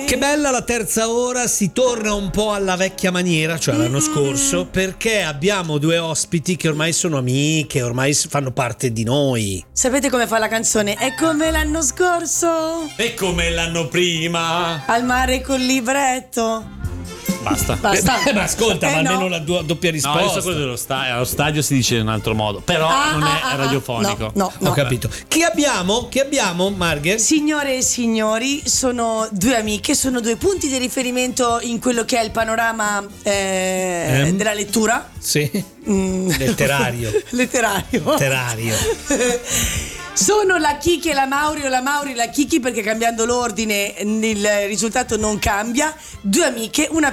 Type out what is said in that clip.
Che bella la terza ora, si torna un po' alla vecchia maniera, cioè l'anno scorso, perché abbiamo due ospiti che ormai sono amiche, ormai fanno parte di noi. Sapete come fa la canzone? È come l'anno scorso, E come l'anno prima. al mare col libretto. Basta. Basta. Ma ascolta, ma almeno no. la doppia No, risposta. io so quello dello stadio. Allo stadio si dice in un altro modo, però non è radiofonico. No. Ho capito. Chi abbiamo, Margher? Signore e signori, sono due amiche, sono due punti di riferimento in quello che è il panorama della lettura. Sì. Letterario. Letterario. Sono la Kiki e la Mauri, o la Mauri e la Kiki, perché cambiando l'ordine il risultato non cambia. Due amiche, una